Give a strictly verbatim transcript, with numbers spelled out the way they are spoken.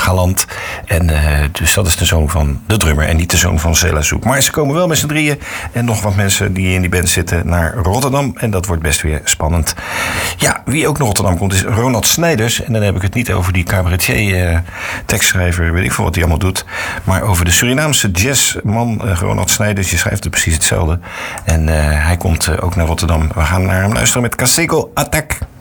galant. En uh, dus dat is de zoon van de drummer en niet de zoon van Céla Zoek. Maar ze komen wel met z'n drieën en nog wat mensen die in die band zitten naar Rotterdam. En dat wordt best weer spannend. Ja, wie ook naar Rotterdam komt is Ronald Snijders. En dan heb ik het niet over die cabaretier, uh, tekstschrijver, weet ik veel wat hij allemaal doet. Maar over de Surinaamse jazzman uh, Ronald Snijders. Je schrijft het precies hetzelfde. En uh, hij komt uh, ook naar Rotterdam. We gaan naar hem luisteren met Kasego Attack.